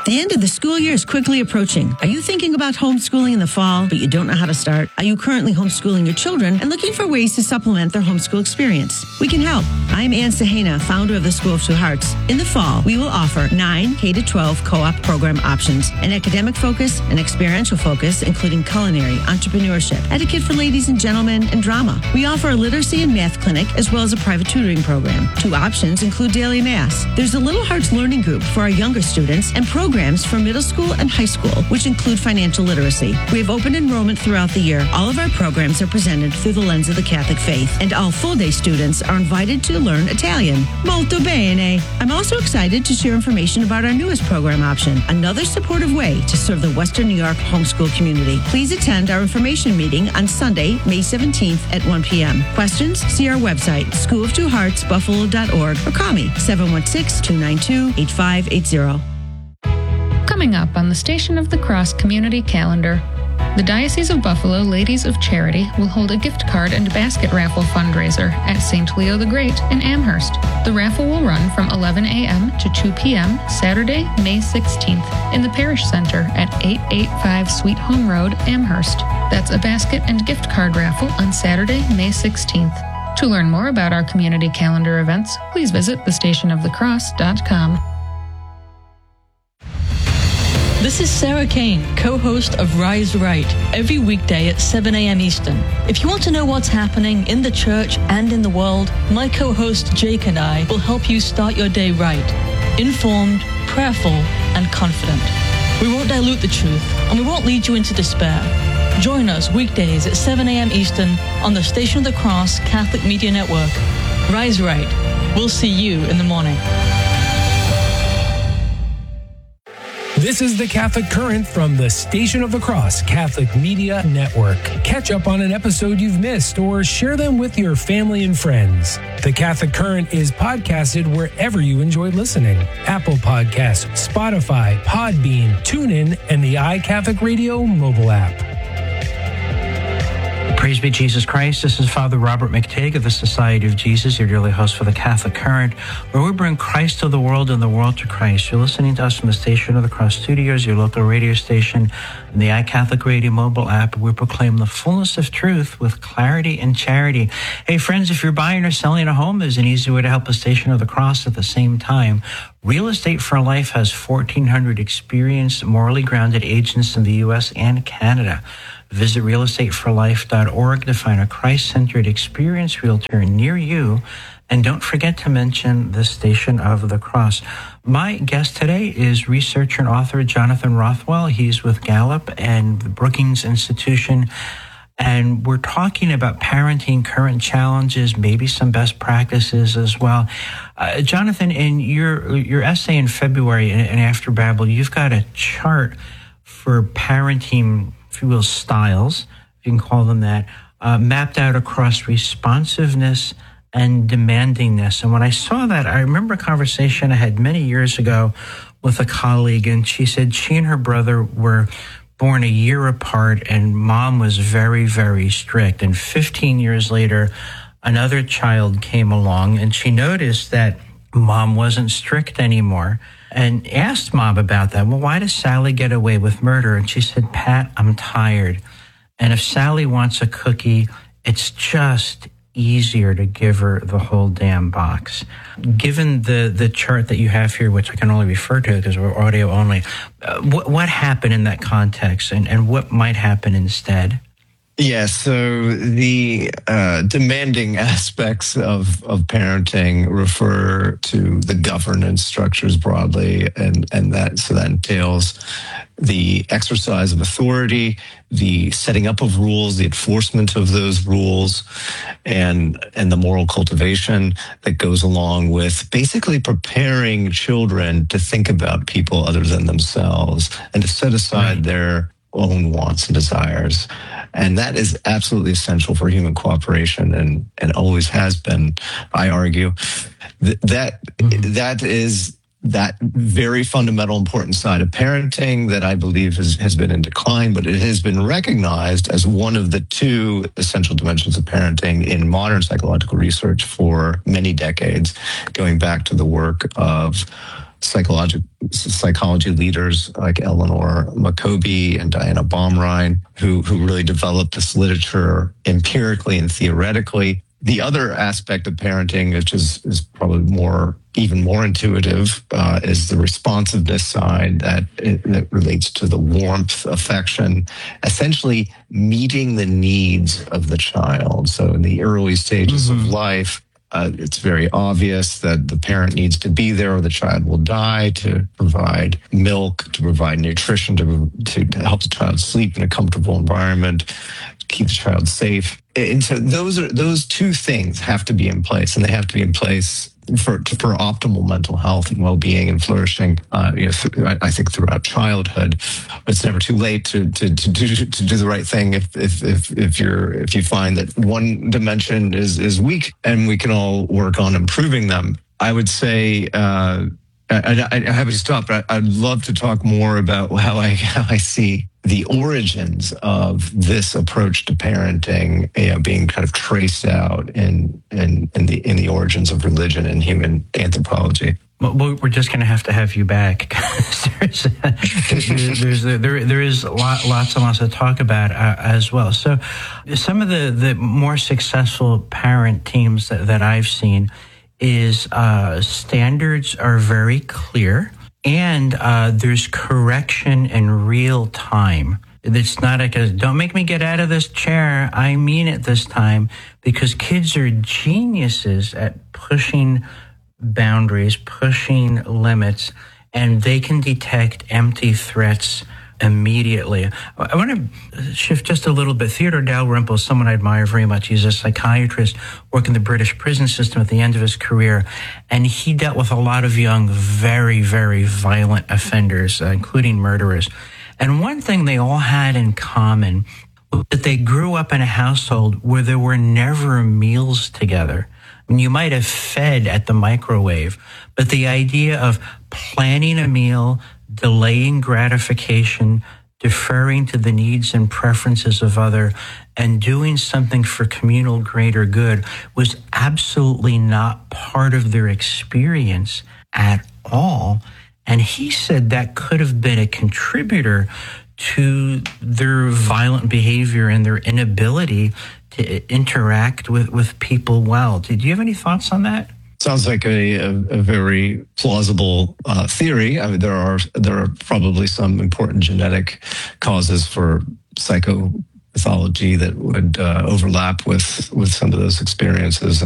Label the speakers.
Speaker 1: The end of the school year is quickly approaching. Are you thinking about homeschooling in the fall, but you don't know how to start? Are you currently homeschooling your children and looking for ways to supplement their homeschool experience? We can help. I'm Ann Sahana, founder of the School of Two Hearts. In the fall, we will offer 9 K-12 co-op program options, an academic focus, an experiential focus, including culinary, entrepreneurship, etiquette for ladies and gentlemen, and drama. We offer a literacy and math clinic, as well as a private tutoring program. 2 options include daily mass. There's a Little Hearts Learning Group for our younger students and programs for middle school and high school, which include financial literacy. We have open enrollment throughout the year. All of our programs are presented through the lens of the Catholic faith, and all full-day students are invited to learn Italian. Molto bene. I'm also excited to share information about our newest program option, another supportive way to serve the Western New York homeschool community. Please attend our information meeting on Sunday, May 17th at 1 p.m. Questions? See our website, schooloftwoheartsbuffalo.org, or call me, 716-292-8580.
Speaker 2: Coming up on the Station of the Cross community calendar, the Diocese of Buffalo Ladies of Charity will hold a gift card and basket raffle fundraiser at St. Leo the Great in Amherst. The raffle will run from 11 a.m. to 2 p.m. Saturday, May 16th in the Parish Center at 885 Sweet Home Road, Amherst. That's a basket and gift card raffle on Saturday, May 16th. To learn more about our community calendar events, please visit thestationofthecross.com.
Speaker 3: This is Sarah Kane, co-host of Rise Right, every weekday at 7 a.m. Eastern. If you want to know what's happening in the church and in the world, my co-host Jake and I will help you start your day right, informed, prayerful, and confident. We won't dilute the truth, and we won't lead you into despair. Join us weekdays at 7 a.m. Eastern on the Station of the Cross Catholic Media Network. Rise Right. We'll see you in the morning.
Speaker 4: This is the Catholic Current from the Station of the Cross Catholic Media Network. Catch up on an episode you've missed or share them with your family and friends. The Catholic Current is podcasted wherever you enjoy listening. Apple Podcasts, Spotify, Podbean, TuneIn, and the iCatholic Radio mobile app.
Speaker 5: Praise be Jesus Christ. This is Father Robert McTigg of the Society of Jesus, your daily host for the Catholic Current, where we bring Christ to the world and the world to Christ. You're listening to us from the Station of the Cross Studios, your local radio station, and the iCatholic Radio mobile app. We proclaim the fullness of truth with clarity and charity. Hey, friends, if you're buying or selling a home, there's an easy way to help the Station of the Cross at the same time. Real Estate for Life has 1,400 experienced, morally grounded agents in the U.S. and Canada. Visit realestateforlife.org to find a Christ-centered experienced realtor near you. And don't forget to mention the Station of the Cross. My guest today is researcher and author Jonathan Rothwell. He's with Gallup and the Brookings Institution. And we're talking about parenting, current challenges, maybe some best practices as well. Jonathan, in your essay in February and After Babel, you've got a chart for parenting, if you will, styles, if you can call them that, mapped out across responsiveness and demandingness. And when I saw that, I remember a conversation I had many years ago with a colleague, and she said she and her brother were born a year apart, and mom was very, very strict. And 15 years later, another child came along, and she noticed that mom wasn't strict anymore, and asked mom about that. Well, why does Sally get away with murder? And she said, Pat, I'm tired. And if Sally wants a cookie, it's just easier to give her the whole damn box. Given the chart that you have here, which I can only refer to because we're audio only, what happened in that context, and what might happen instead?
Speaker 6: Yeah, so the demanding aspects of parenting refer to the governance structures broadly, and that entails the exercise of authority, the setting up of rules, the enforcement of those rules, and the moral cultivation that goes along with basically preparing children to think about people other than themselves and to set aside their own wants and desires. And that is absolutely essential for human cooperation, and always has been, I argue. That is that very fundamental, important side of parenting that I believe has been in decline, but it has been recognized as one of the two essential dimensions of parenting in modern psychological research for many decades, going back to the work of psychology leaders like Eleanor Maccoby and Diana Baumrein, who really developed this literature empirically and theoretically. The other aspect of parenting, which is probably even more intuitive, is the responsiveness side that relates to the warmth, affection, essentially meeting the needs of the child. So in the early stages of life, it's very obvious that the parent needs to be there or the child will die, to provide milk, to provide nutrition, to help the child sleep in a comfortable environment, keep the child safe. And so those two things have to be in place, and they have to be in place for optimal mental health and well-being and flourishing. I think throughout childhood, it's never too late to do the right thing if you find that one dimension is weak, and we can all work on improving them. I would say. I have to stop, but I'd love to talk more about how I see the origins of this approach to parenting, being kind of traced out in the origins of religion and human anthropology.
Speaker 5: Well, we're just going to have you back. there is lots and lots to talk about as well. So, some of the more successful parent teams that I've seen is standards are very clear, and there's correction in real time. It's not like don't make me get out of this chair. I mean it this time, because kids are geniuses at pushing boundaries, pushing limits, and they can detect empty threats immediately. I want to shift just a little bit. Theodore Dalrymple is someone I admire very much. He's a psychiatrist working the British prison system at the end of his career, and he dealt with a lot of young, very, very violent offenders, including murderers. And one thing they all had in common was that they grew up in a household where there were never meals together. I mean, you might have fed at the microwave, but the idea of planning a meal, delaying gratification, deferring to the needs and preferences of other, and doing something for communal greater good was absolutely not part of their experience at all. And he said that could have been a contributor to their violent behavior and their inability to interact with people well. Did you have any thoughts on that?
Speaker 6: Sounds like a very plausible theory. I mean, there are probably some important genetic causes for psychopathology that would overlap with some of those experiences.